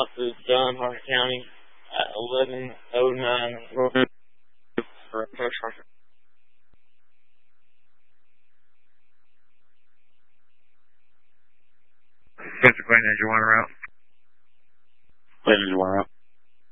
out to John Hart County at 1109 Road for a push on Pennsylvania, did you want her out? When you want out?